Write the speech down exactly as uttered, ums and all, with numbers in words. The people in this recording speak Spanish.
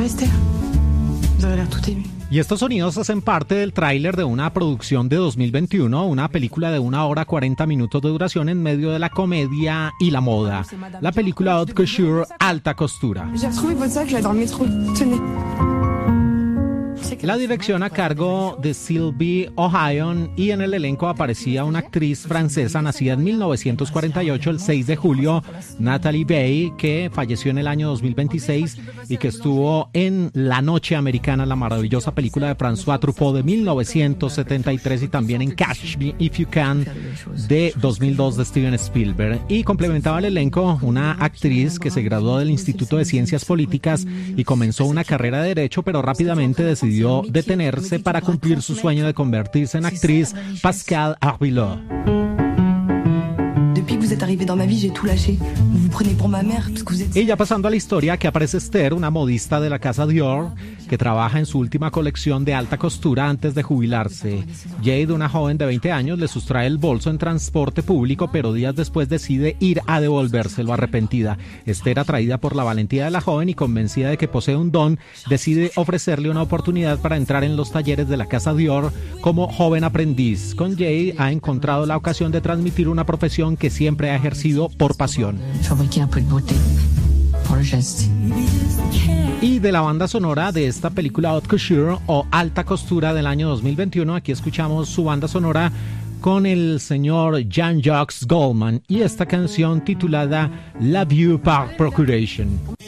vrai, Esther? Vous avez l'air tout ému. Y estos sonidos hacen parte del tráiler de una producción de dos mil veintiuno, una película de una hora cuarenta minutos de duración en medio de la comedia y la moda. La película Haute Couture, Alta Costura. J'ai retrouvé votre sac là dans le métro. Tenez. La dirección a cargo de Sylvie Ohayon y en el elenco aparecía una actriz francesa nacida en mil novecientos cuarenta y ocho, el seis de julio, Nathalie Baye, que falleció en el año dos mil veintiséis y que estuvo en La Noche Americana, la maravillosa película de François Truffaut de mil novecientos setenta y tres, y también en Catch Me If You Can de dos mil dos de Steven Spielberg. Y complementaba el elenco una actriz que se graduó del Instituto de Ciencias Políticas y comenzó una carrera de Derecho, pero rápidamente decidió detenerse para cumplir su sueño de convertirse en actriz, Pascal Arbillot. Depuis que vous êtes arrivé dans ma vie, j'ai tout lâché. Vous vous prenez pour ma mère parce que vous êtes... Y ya pasando a la historia, que aparece Esther, una modista de la casa Dior, que trabaja en su última colección de alta costura antes de jubilarse. Jade, una joven de veinte años, le sustrae el bolso en transporte público, pero días después decide ir a devolvérselo arrepentida. Esther, atraída por la valentía de la joven y convencida de que posee un don, decide ofrecerle una oportunidad para entrar en los talleres de la casa Dior como joven aprendiz. Con Jade ha encontrado la ocasión de transmitir una profesión que siempre ha ejercido por pasión. Y de la banda sonora de esta película Haute Couture o Alta Costura del año dos mil veintiuno, aquí escuchamos su banda sonora con el señor Jean-Jacques Goldman y esta canción titulada La Vue par Procuration.